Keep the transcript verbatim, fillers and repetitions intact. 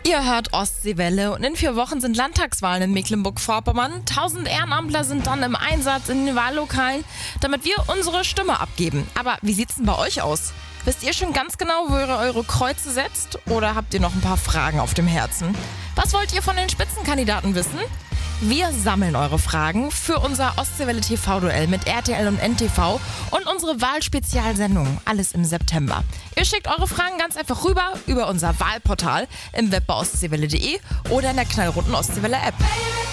Ihr hört Ostseewelle und in vier Wochen sind Landtagswahlen in Mecklenburg-Vorpommern. Tausend Ehrenamtler sind dann im Einsatz in den Wahllokalen, damit wir unsere Stimme abgeben. Aber wie sieht's denn bei euch aus? Wisst ihr schon ganz genau, wo ihr eure Kreuze setzt? Oder habt ihr noch ein paar Fragen auf dem Herzen? Was wollt ihr von den Spitzenkandidaten wissen? Wir sammeln eure Fragen für unser Ostseewelle T V-Duell mit R T L und N T V und unsere Wahlspezialsendung. Alles im September. Ihr schickt eure Fragen ganz einfach rüber über unser Wahlportal im Web bei ostseewelle punkt de oder in der knallroten Ostseewelle App.